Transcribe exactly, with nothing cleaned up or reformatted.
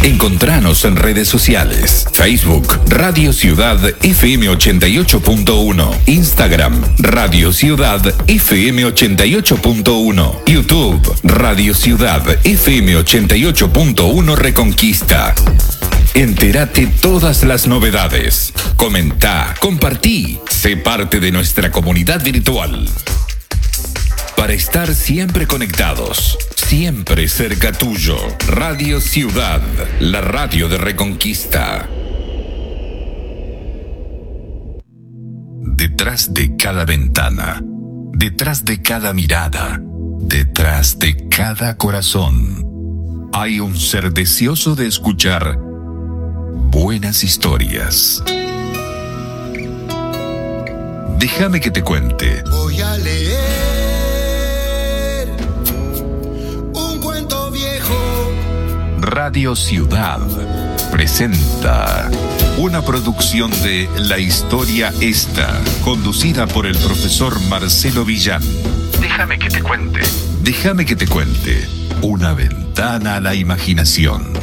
Encontranos en redes sociales: Facebook, Radio Ciudad F M ochenta y ocho punto uno, Instagram, Radio Ciudad F M ochenta y ocho punto uno, YouTube, Radio Ciudad F M ochenta y ocho punto uno Reconquista. Entérate todas las novedades. Comenta, compartí, sé parte de nuestra comunidad virtual. Para estar siempre conectados, siempre cerca tuyo. Radio Ciudad, la radio de Reconquista. Detrás de cada ventana, detrás de cada mirada, detrás de cada corazón, hay un ser deseoso de escuchar buenas historias. Déjame que te cuente. Voy a leer un cuento viejo. Radio Ciudad presenta una producción de La Historia Esta, conducida por el profesor Marcelo Villán. Déjame que te cuente. Déjame que te cuente. Una ventana a la imaginación.